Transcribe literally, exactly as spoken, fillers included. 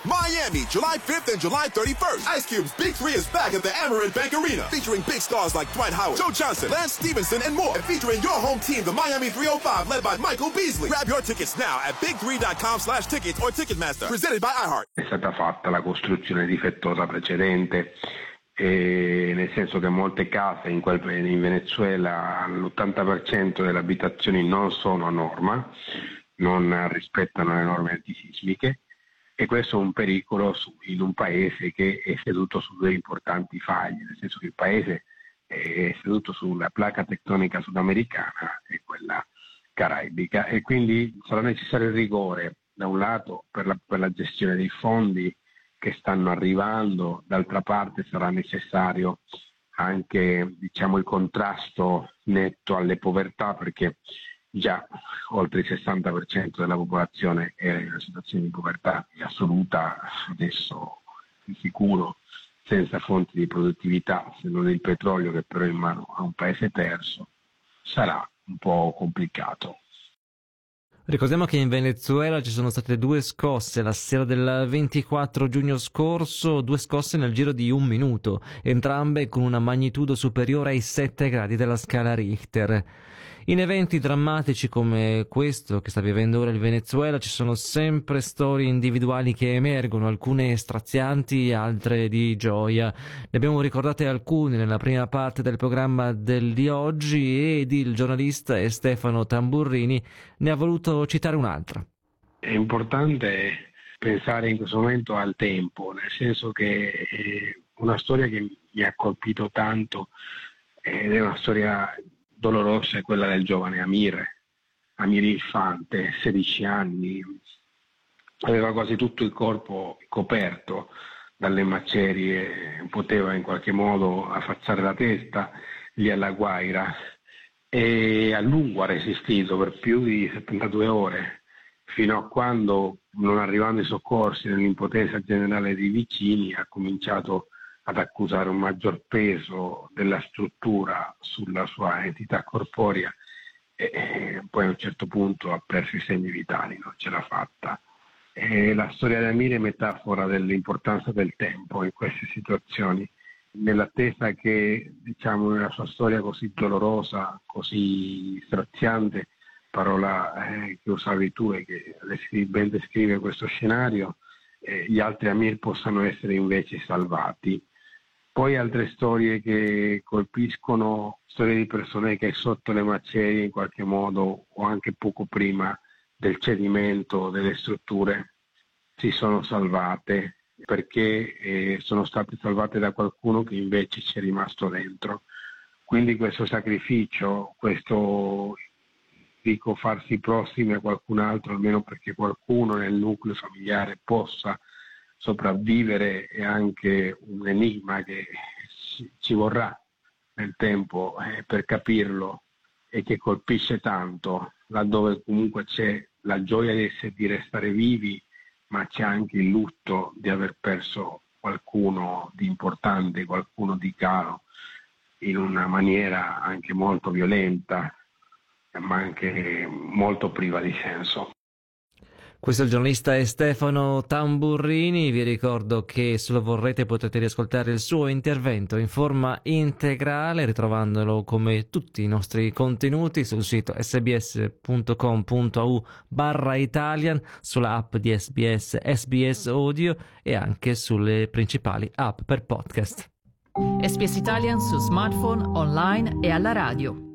Miami, July fifth and July thirty-first. Ice Cube's Big Three is back at the Amerant Bank Arena, featuring big stars like Dwight Howard, Joe Johnson, Lance Stevenson, and more. And featuring your home team, the Miami three oh five, led by Michael Beasley. Grab your tickets now at big three dot com slash tickets or Ticketmaster. Presented by iHeart. È stata fatta la costruzione difettosa precedente, e nel senso che molte case in, quel, in Venezuela, l'ottanta per cento delle abitazioni non sono a norma, non rispettano le norme antisismiche, e questo è un pericolo su, in un paese che è seduto su due importanti faglie, nel senso che il paese è seduto sulla placca tectonica sudamericana e quella caraibica, e quindi sarà necessario il rigore da un lato per la, per la gestione dei fondi che stanno arrivando, d'altra parte sarà necessario anche, diciamo, il contrasto netto alle povertà, perché già oltre il sessanta per cento della popolazione era in una situazione di povertà assoluta, adesso di sicuro senza fonti di produttività se non il petrolio, che però è in mano a un paese terzo, sarà un po' complicato. Ricordiamo che in Venezuela ci sono state due scosse la sera del ventiquattro giugno scorso, due scosse nel giro di un minuto, entrambe con una magnitudo superiore ai sette gradi della scala Richter. In eventi drammatici come questo che sta vivendo ora il Venezuela ci sono sempre storie individuali che emergono, alcune strazianti, altre di gioia. Ne abbiamo ricordate alcune nella prima parte del programma di oggi ed il giornalista Stefano Tamburrini ne ha voluto citare un'altra. È importante pensare in questo momento al tempo, nel senso che è una storia che mi ha colpito tanto ed è una storia dolorosa, è quella del giovane Amir, Amir Infante, sedici anni, aveva quasi tutto il corpo coperto dalle macerie, poteva in qualche modo affacciare la testa lì alla Guaira, e a lungo ha resistito per più di settantadue ore, fino a quando, non arrivando i soccorsi nell'impotenza generale dei vicini, ha cominciato ad accusare un maggior peso della struttura sulla sua entità corporea, e poi a un certo punto ha perso i segni vitali, non ce l'ha fatta. E la storia di Amir è metafora dell'importanza del tempo in queste situazioni, nell'attesa che, diciamo, nella sua storia così dolorosa, così straziante, parola eh, che usavi tu e che ben descrive questo scenario, eh, gli altri Amir possano essere invece salvati. Poi altre storie che colpiscono, storie di persone che sotto le macerie in qualche modo o anche poco prima del cedimento delle strutture si sono salvate, perché eh, sono state salvate da qualcuno che invece ci è rimasto dentro. Quindi questo sacrificio, questo, dico, farsi prossimi a qualcun altro, almeno perché qualcuno nel nucleo familiare possa sopravvivere, è anche un enigma che ci vorrà nel tempo eh, per capirlo, e che colpisce tanto, laddove comunque c'è la gioia di, essere, di restare vivi, ma c'è anche il lutto di aver perso qualcuno di importante, qualcuno di caro, in una maniera anche molto violenta, ma anche molto priva di senso. Questo è il giornalista Stefano Tamburrini. Vi ricordo che se lo vorrete potete riascoltare il suo intervento in forma integrale, ritrovandolo come tutti i nostri contenuti sul sito sbs.com.au barra Italian, sulla app di S B S, S B S Audio e anche sulle principali app per podcast. S B S Italian su smartphone, online e alla radio.